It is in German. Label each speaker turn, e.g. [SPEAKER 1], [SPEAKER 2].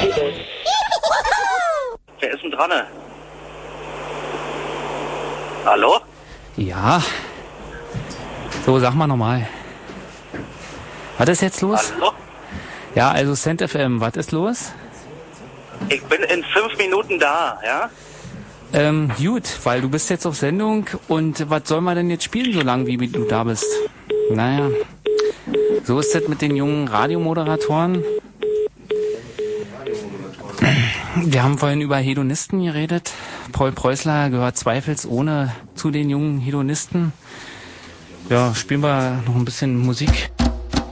[SPEAKER 1] Wer ist denn dran? Hallo?
[SPEAKER 2] Ja. So, sag mal nochmal. Was ist jetzt los?
[SPEAKER 1] Hallo?
[SPEAKER 2] Ja, also Cent FM, was ist los?
[SPEAKER 1] Ich bin in 5 Minuten da, ja?
[SPEAKER 2] Gut, weil du bist jetzt auf Sendung und was soll man denn jetzt spielen, so lange wie du da bist? Naja, so ist das mit den jungen Radiomoderatoren. Wir haben vorhin über Hedonisten geredet. Paul Preußler gehört zweifelsohne zu den jungen Hedonisten. Ja, spielen wir noch ein bisschen Musik.